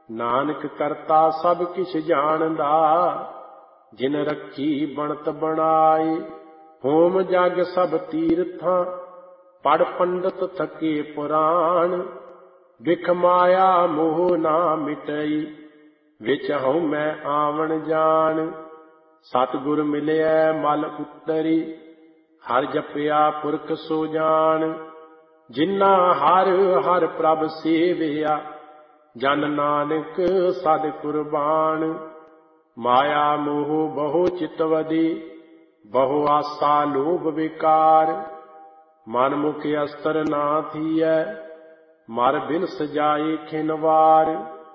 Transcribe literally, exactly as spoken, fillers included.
ਨਾਨਕ ਕਰਤਾ ਸਭ ਕਿਛ ਜਾਣਦਾ, ਜਿਨ ਰੱਖੀ ਬਣਤ ਬਣਾਏ। ਹੋਮ ਜਗ ਸਭ ਤੀਰਥਾਂ, ਪੜ ਪੰਡਤ ਥਕੇ ਪੁਰਾਣ। ਬਿਖ ਮਾਇਆ ਮੋਹ ਨਾ ਮਿਟਈ, ਵਿੱਚ ਹਉਮੈ ਆਵਣ ਜਾਣ। ਸਤਿਗੁਰ ਮਿਲਿਐ ਮਲ ਉਤਰੀ, ਹਰਿ ਜਪਿਆ ਪੁਰਖ ਸੋ ਜਾਣ। ਜਿਨਾ ਹਰਿ ਹਰਿ ਪ੍ਰਭ ਸੇਵਿਆ, ਜਨ ਨਾਨਕ ਸਦ ਕੁਰਬਾਨ। ਮਾਇਆ ਮੋਹ ਬਹੁ ਚਿਤਵਦੀ, ਬਹੁ ਆਸਾ ਲੋਭ ਵਿਕਾਰ। ਮਨ ਮੁਖ ਅਸਤਰ ਨਾ ਥੀਐ, ਮਰ ਬਿਨ ਸਜਾਏ ਖਿਨ ਵਾਰ।